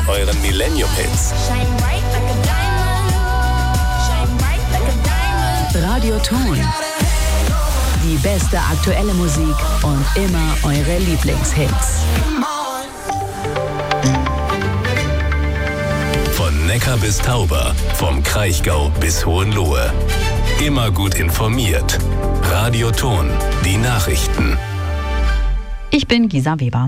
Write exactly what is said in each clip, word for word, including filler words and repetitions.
euren Millennium-Hits. Radioton. Die beste aktuelle Musik und immer eure Lieblingshits. Von Neckar bis Tauber, vom Kraichgau bis Hohenlohe. Immer gut informiert. Radioton, die Nachrichten. Ich bin Gisa Weber.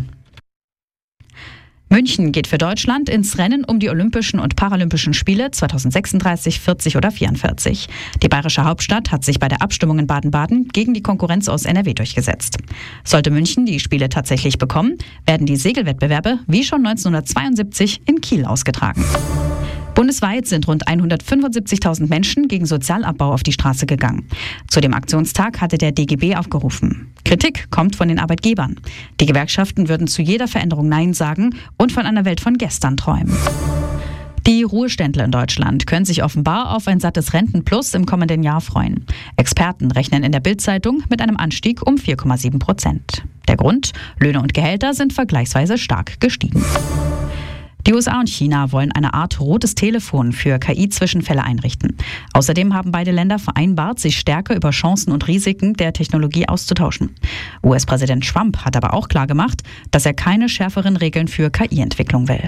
München geht für Deutschland ins Rennen um die Olympischen und Paralympischen Spiele zweitausendsechsunddreißig, vierzig oder vierundvierzig. Die bayerische Hauptstadt hat sich bei der Abstimmung in Baden-Baden gegen die Konkurrenz aus N R W durchgesetzt. Sollte München die Spiele tatsächlich bekommen, werden die Segelwettbewerbe wie schon neunzehnhundertzweiundsiebzig in Kiel ausgetragen. Bundesweit sind rund hundertfünfundsiebzigtausend Menschen gegen Sozialabbau auf die Straße gegangen. Zu dem Aktionstag hatte der D G B aufgerufen. Kritik kommt von den Arbeitgebern. Die Gewerkschaften würden zu jeder Veränderung Nein sagen und von einer Welt von gestern träumen. Die Ruheständler in Deutschland können sich offenbar auf ein sattes Rentenplus im kommenden Jahr freuen. Experten rechnen in der Bild-Zeitung mit einem Anstieg um vier Komma sieben Prozent. Der Grund? Löhne und Gehälter sind vergleichsweise stark gestiegen. Die U S A und China wollen eine Art rotes Telefon für K I-Zwischenfälle einrichten. Außerdem haben beide Länder vereinbart, sich stärker über Chancen und Risiken der Technologie auszutauschen. U S-Präsident Trump hat aber auch klargemacht, dass er keine schärferen Regeln für K I-Entwicklung will.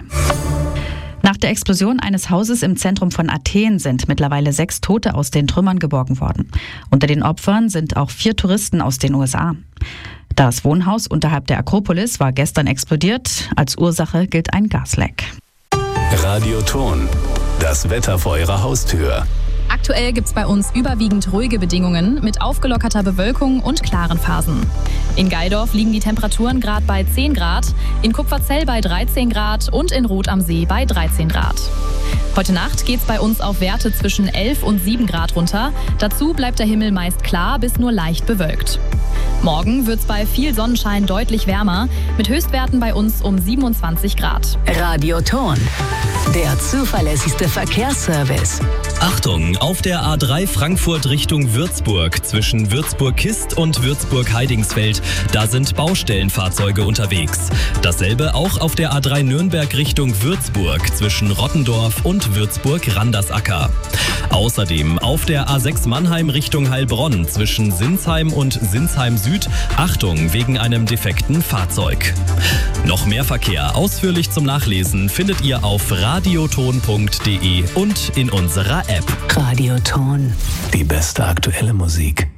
Nach der Explosion eines Hauses im Zentrum von Athen sind mittlerweile sechs Tote aus den Trümmern geborgen worden. Unter den Opfern sind auch vier Touristen aus den U S A. Das Wohnhaus unterhalb der Akropolis war gestern explodiert. Als Ursache gilt ein Gasleck. Radioton, das Wetter vor eurer Haustür. Aktuell gibt es bei uns überwiegend ruhige Bedingungen mit aufgelockerter Bewölkung und klaren Phasen. In Gaidorf liegen die Temperaturen gerade bei zehn Grad, in Kupferzell bei dreizehn Grad und in Rot am See bei dreizehn Grad. Heute Nacht geht es bei uns auf Werte zwischen elf und sieben Grad runter. Dazu bleibt der Himmel meist klar bis nur leicht bewölkt. Morgen wird es bei viel Sonnenschein deutlich wärmer, mit Höchstwerten bei uns um siebenundzwanzig Grad. Radioton, der zuverlässigste Verkehrsservice. Achtung, auf der A drei Frankfurt Richtung Würzburg zwischen Würzburg-Kist und Würzburg-Heidingsfeld, da sind Baustellenfahrzeuge unterwegs. Dasselbe auch auf der A drei Nürnberg Richtung Würzburg zwischen Rottendorf und Würzburg-Randersacker. Außerdem auf der A sechs Mannheim Richtung Heilbronn zwischen Sinsheim und Sinsheim Süd, Achtung wegen einem defekten Fahrzeug. Noch mehr Verkehr ausführlich zum Nachlesen findet ihr auf radioton punkt de und in unserer App. Radioton. Die beste aktuelle Musik.